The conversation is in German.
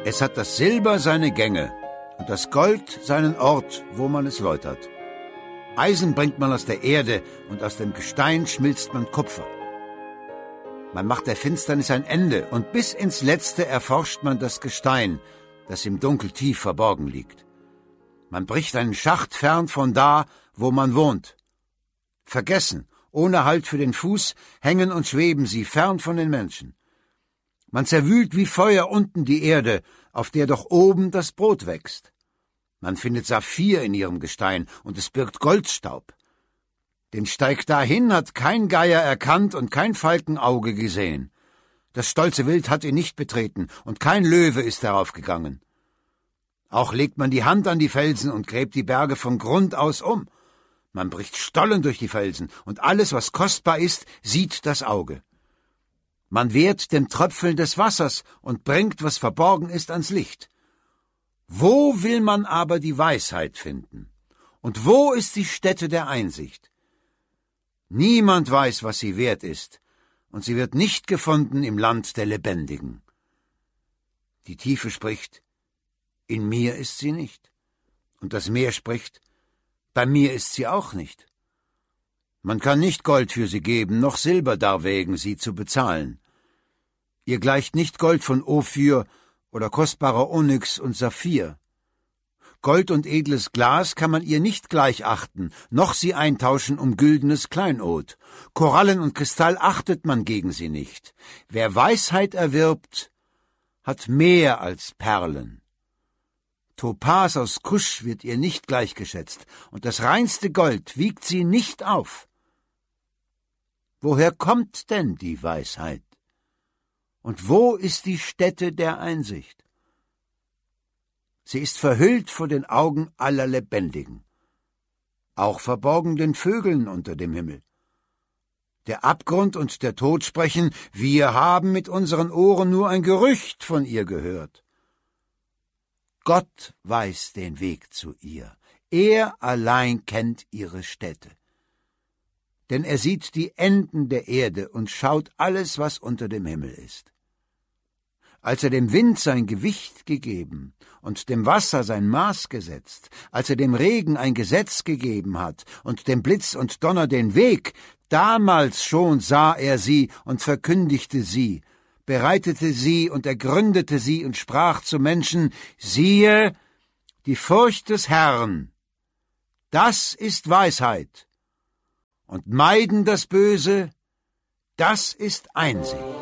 Es hat das Silber seine Gänge und das Gold seinen Ort, wo man es läutert. Eisen bringt man aus der Erde und aus dem Gestein schmilzt man Kupfer. Man macht der Finsternis ein Ende und bis ins Letzte erforscht man das Gestein, das im Dunkel tief verborgen liegt. Man bricht einen Schacht fern von da, wo man wohnt. Vergessen, ohne Halt für den Fuß, hängen und schweben sie fern von den Menschen. Man zerwühlt wie Feuer unten die Erde, auf der doch oben das Brot wächst. Man findet Saphir in ihrem Gestein und es birgt Goldstaub. Den Steig dahin hat kein Geier erkannt und kein Falkenauge gesehen. Das stolze Wild hat ihn nicht betreten und kein Löwe ist darauf gegangen. Auch legt man die Hand an die Felsen und gräbt die Berge von Grund aus um. Man bricht Stollen durch die Felsen und alles, was kostbar ist, sieht das Auge. Man wehrt dem Tröpfeln des Wassers und bringt, was verborgen ist, ans Licht. Wo will man aber die Weisheit finden? Und wo ist die Stätte der Einsicht? Niemand weiß, was sie wert ist, und sie wird nicht gefunden im Land der Lebendigen. Die Tiefe spricht, in mir ist sie nicht. Und das Meer spricht, bei mir ist sie auch nicht. Man kann nicht Gold für sie geben, noch Silber darwegen, sie zu bezahlen. Ihr gleicht nicht Gold von Ophir oder kostbarer Onyx und Saphir. Gold und edles Glas kann man ihr nicht gleich achten, noch sie eintauschen um güldenes Kleinod. Korallen und Kristall achtet man gegen sie nicht. Wer Weisheit erwirbt, hat mehr als Perlen. Topas aus Kusch wird ihr nicht gleichgeschätzt, und das reinste Gold wiegt sie nicht auf. Woher kommt denn die Weisheit? Und wo ist die Stätte der Einsicht? Sie ist verhüllt vor den Augen aller Lebendigen, auch verborgen den Vögeln unter dem Himmel. Der Abgrund und der Tod sprechen, wir haben mit unseren Ohren nur ein Gerücht von ihr gehört. Gott weiß den Weg zu ihr, er allein kennt ihre Stätte. Denn er sieht die Enden der Erde und schaut alles, was unter dem Himmel ist. Als er dem Wind sein Gewicht gegeben und dem Wasser sein Maß gesetzt, als er dem Regen ein Gesetz gegeben hat und dem Blitz und Donner den Weg, damals schon sah er sie und verkündigte sie, bereitete sie und ergründete sie und sprach zu Menschen, siehe, die Furcht des Herrn, das ist Weisheit, und meiden das Böse, das ist Einsicht.